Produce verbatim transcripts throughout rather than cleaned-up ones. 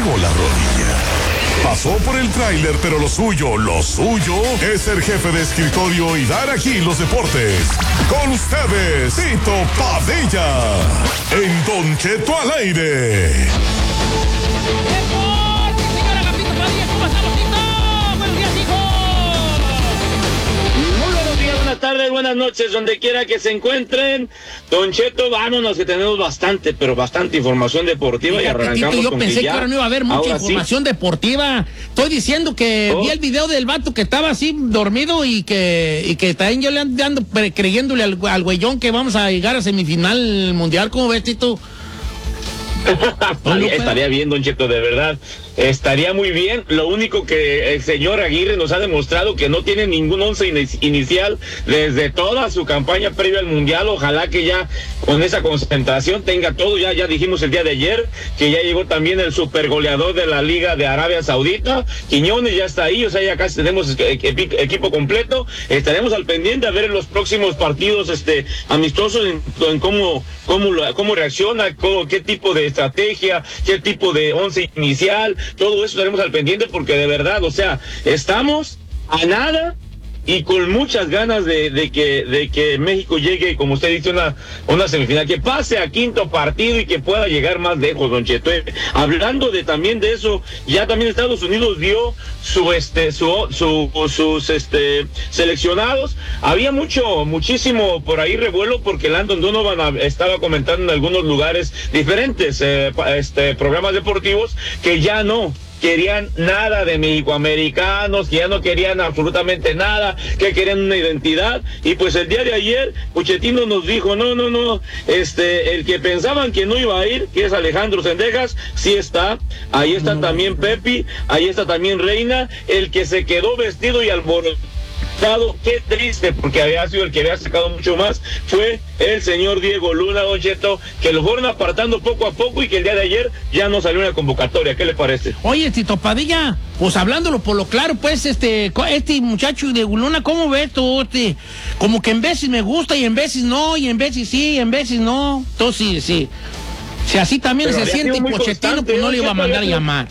pegó la rodilla. Pasó por el tráiler, pero lo suyo, lo suyo es ser jefe de escritorio y dar aquí los deportes. Con ustedes, Tito Padilla, en Don Cheto al aire. ¡Deporte, señora Agapito Padilla! ¿Cómo estamos, Tito? ¡Buenos días, hijo! Muy buenos días, buenas tardes, buenas noches, donde quiera que se encuentren. Don Cheto, vámonos, que tenemos bastante, pero bastante información deportiva. Fíjate, y arrancamos Tito, yo con pensé que, que ya, ahora no iba a haber mucha ahora información sí. deportiva. Estoy diciendo que ¿Oh? vi el video del vato que estaba así dormido y que y que también yo le ando creyéndole al, al güeyón que vamos a llegar a semifinal mundial. ¿Cómo ves, Tito? estaría, estaría bien, Don Cheto, de verdad. Estaría muy bien. Lo único que el señor Aguirre nos ha demostrado que no tiene ningún once in- inicial desde toda su campaña previa al Mundial. Ojalá que ya con esa concentración tenga todo. Ya, ya dijimos el día de ayer que ya llegó también el super goleador de la Liga de Arabia Saudita. Quiñones ya está ahí, o sea, ya casi tenemos equi- equipo completo. Estaremos al pendiente a ver en los próximos partidos este amistosos en, en cómo, cómo, lo- cómo reacciona, cómo, qué tipo de estrategia, qué tipo de once inicial. Todo eso estaremos al pendiente porque de verdad, o sea, estamos a nada y con muchas ganas de, de que de que México llegue, como usted dice, una una semifinal, que pase a quinto partido y que pueda llegar más lejos, Don Cheto. Eh, hablando de también de eso, ya también Estados Unidos dio su este su su sus este seleccionados. Había mucho muchísimo por ahí revuelo porque Landon Donovan estaba comentando en algunos lugares diferentes eh, este programas deportivos que ya no querían nada de mexicoamericanos, que ya no querían absolutamente nada, que querían una identidad. Y pues el día de ayer Pochettino nos dijo, no, no, no, este, el que pensaban que no iba a ir, que es Alejandro Sendejas, sí está, ahí está también Pepi, ahí está también Reina, el que se quedó vestido y alborotado, qué triste, porque había sido el que había sacado mucho más, fue el señor Diego Luna, Don Cheto, que lo fueron apartando poco a poco y que el día de ayer ya no salió una convocatoria. ¿Qué le parece? Oye, Tito Padilla, pues hablándolo por lo claro, pues este este muchacho de Luna, ¿cómo ves tú? Este, como que en veces me gusta y en veces no, y en veces sí, y en veces no. Entonces sí, sí. Si así también Pero se había siente sido muy Pochettino, constante, pues no ¿no? le iba a mandar a Había sido- llamar.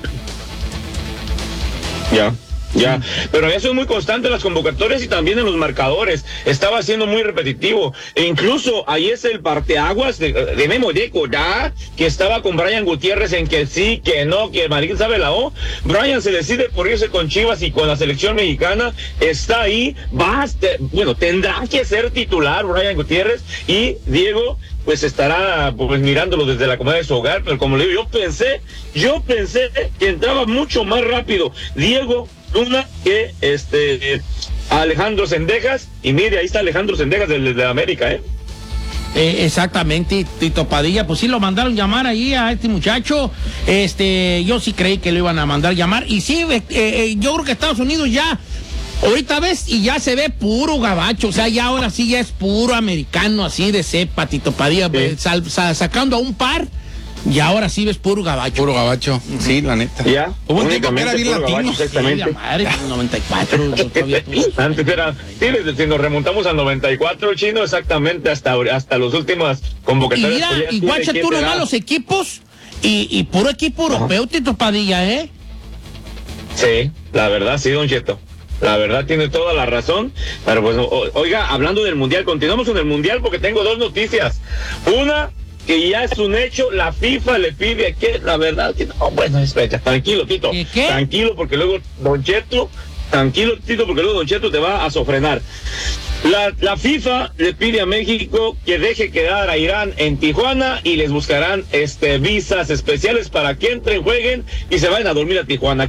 Ya. Ya, pero había sido muy constante en las convocatorias y también en los marcadores. Estaba siendo muy repetitivo. E incluso ahí es el parteaguas de, de Memo Deco, ya, que estaba con Brian Gutiérrez en que sí, que no, que Marín sabe la O. Brian se decide por irse con Chivas y con la selección mexicana. Está ahí, va, a te- bueno, tendrá que ser titular Brian Gutiérrez y Diego pues estará pues mirándolo desde la comodidad de su hogar, pero como le digo, yo pensé, yo pensé que entraba mucho más rápido Diego Luna que este eh, Alejandro Sendejas, y mire, ahí está Alejandro Sendejas de, de América, ¿eh? Eh, exactamente, Tito Padilla, pues sí lo mandaron llamar ahí a este muchacho. Este, yo sí creí que lo iban a mandar llamar, y sí, eh, eh, yo creo que Estados Unidos ya, ahorita ves, y ya se ve puro gabacho, o sea, ya ahora sí ya es puro americano, así de cepa, Tito Padilla, Sí. eh, sal- sa- sacando a un par, y ahora sí ves puro gabacho. Puro gabacho, sí, la neta. Ya, Hubo un tiempo que era únicamente bien puro latino. gabacho, Sí, exactamente. la madre, noventa y cuatro, todavía tú. Antes era, sí, desde- si nos remontamos al noventa y cuatro, Chino, exactamente, hasta, hasta los últimos Y convocatorias. mira, pues ya y tiene guacha que tú te nomás da. los equipos, y, y puro equipo europeo, Tito Padilla, ¿eh? Sí, la verdad, sí, Don Cheto. La verdad tiene toda la razón, pero pues, o- oiga, hablando del Mundial, continuamos con el Mundial porque tengo dos noticias. Una, que ya es un hecho, la FIFA le pide que, la verdad, que no, bueno, espera, tranquilo, Tito, ¿Qué, qué? tranquilo, porque luego Don Cheto, tranquilo, Tito, porque luego Don Cheto te va a sofrenar. La, la FIFA le pide a México que deje quedar a Irán en Tijuana y les buscarán este visas especiales para que entren, jueguen y se vayan a dormir a Tijuana.